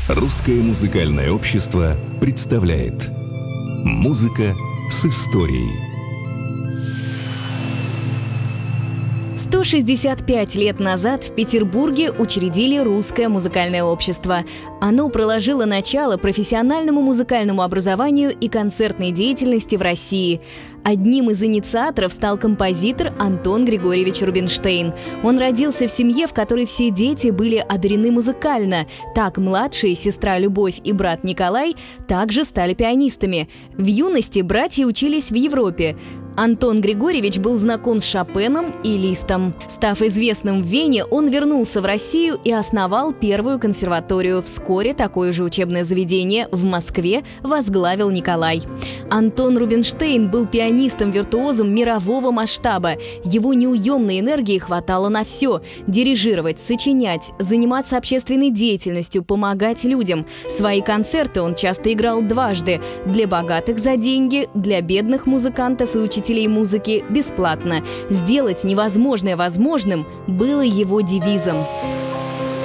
Русское музыкальное общество представляет «Музыка с историей». 165 лет назад в Петербурге учредили Русское музыкальное общество. Оно проложило начало профессиональному музыкальному образованию и концертной деятельности в России. Одним из инициаторов стал композитор Антон Григорьевич Рубинштейн. Он родился в семье, в которой все дети были одарены музыкально. Так младшая сестра Любовь и брат Николай также стали пианистами. В юности братья учились в Европе. Антон Григорьевич был знаком с Шопеном и Листом. Став известным в Вене, он вернулся в Россию и основал первую консерваторию. Вскоре такое же учебное заведение в Москве возглавил Николай. Антон Рубинштейн был пианистом-виртуозом мирового масштаба. Его неуемной энергии хватало на все – дирижировать, сочинять, заниматься общественной деятельностью, помогать людям. Свои концерты он часто играл дважды – для богатых за деньги, для бедных музыкантов и учителей музыки бесплатно. Сделать невозможное возможным было его девизом.